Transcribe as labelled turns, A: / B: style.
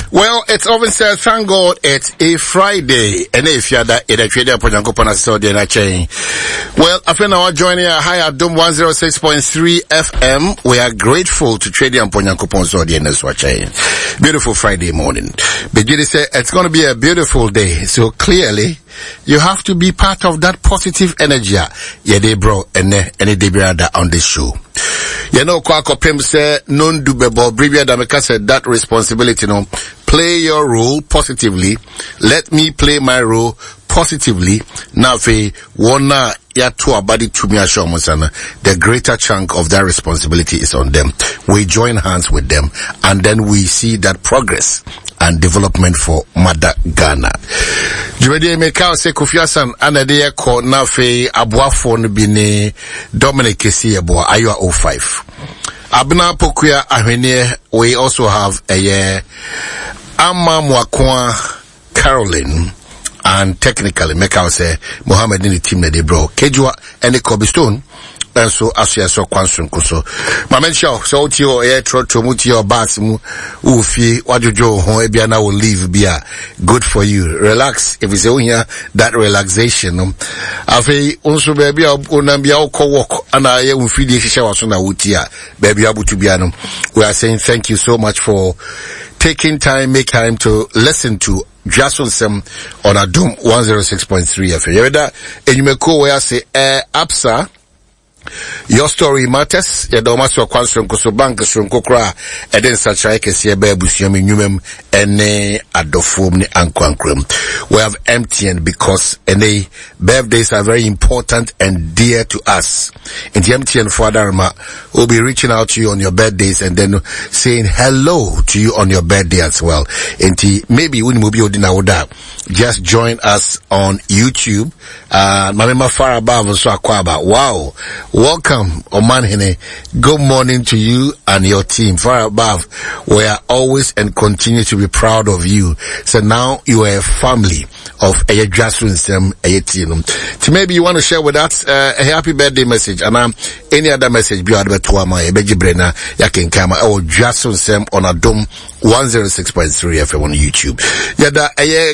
A: Well, it's often said, thank God it's a Friday. And if you're that, it's a Friday, well, I feel now joining a high at Dome 106.3 FM. We are grateful to Trade and Ponyankopon audience watching. Beautiful Friday morning. Begin to say it's going to be a beautiful day. So clearly, you have to be part of that positive energy. Yeah, they bro, and any day on this show. You know, Kwako Pim say, non do bebo, Brivia Dameka said that responsibility, no, play your role positively. Let me play my role positively. Now, fe, wana, ya to abadi to me, the greater chunk of that responsibility is on them. We join hands with them, and then we see that progress and development for Mother Ghana. Jumedi Mekao se Kufiasan anadeye ko na fe abuafo no bi ne Dominic Kesi ebo ayo 05. Abna Pokuya ahwene, we also have a Amma Mwakwa Caroline, and technically Mekao se Mohammed ni team na de bro Kejua and Kobe Stone. And so, as you saw, Kwansun Kuso. Mamen Shaw, so to your air trot to muti your basimu, ufi, wajujo, hoebiana will leave beer. Good for you. Relax. If it's here, that relaxation. Afe, unso baby, unambia ko walk, and I will feed the shawasuna utia, baby abu to bianum. We are saying thank you so much for taking time, make time to listen to Jason Sem on a Doom 106.3 FM. Yeda, and you may call where I say, Absa. Your story matters. Ya do maso kwansron ko so bank sron kokra e den sacha ke se ba busuami nwumem ene adofom ni ankwankrem. We have MTN because any birthdays are very important and dear to us. In the MTN Fadarma will be reaching out to you on your birthdays and then saying hello to you on your birthday as well. And maybe when you be odina oda, just join us on YouTube. Mamema Farabava so akwaba. Wow. Welcome, Oman Hene. Good morning to you and your team. Far above, we are always and continue to be proud of you. So now you are a family of a grassroots team. So maybe you want to share with us a happy birthday message and any other message be out to my Beji Brenna Yakin Kama or grassroots on a Dome 106.3 FM on YouTube. Yada